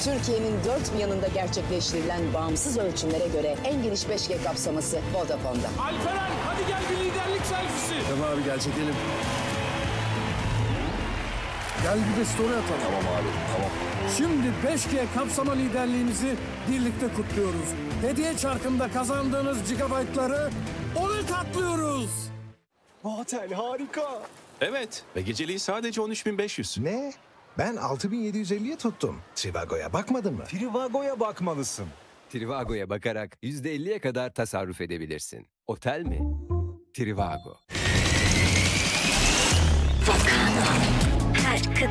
Türkiye'nin dört bir yanında gerçekleştirilen bağımsız ölçümlere göre en geniş 5G kapsaması Vodafone'da. Alperen hadi gel bir liderlik selfisi. Tamam abi gel çekelim. Gel bir de story atalım. Tamam abi, tamam. Şimdi 5G kapsama liderliğimizi birlikte kutluyoruz. Hediye çarkında kazandığınız gigabaytları 10'a katlıyoruz. Bu otel harika. Evet ve geceliği sadece 13.500. Ne? Ben 6750'ye tuttum. Trivago'ya bakmadın mı? Trivago'ya bakmalısın. Trivago'ya bakarak %50'ye kadar tasarruf edebilirsin. Otel mi? Trivago. Volcano. Her